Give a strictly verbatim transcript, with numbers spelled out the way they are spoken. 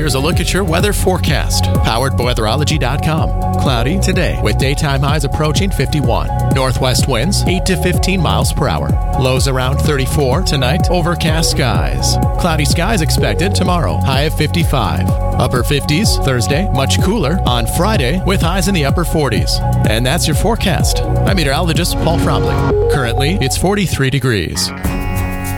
here's a look at your weather forecast. Powered by weatherology dot com. Cloudy today with daytime highs approaching fifty-one. Northwest winds eight to fifteen miles per hour. Lows around thirty-four tonight. Overcast skies. Cloudy skies expected tomorrow. High of fifty-five. Upper fifties Thursday. Much cooler on Friday with highs in the upper forties. And that's your forecast. I'm meteorologist Paul Fromley. Currently, it's forty-three degrees.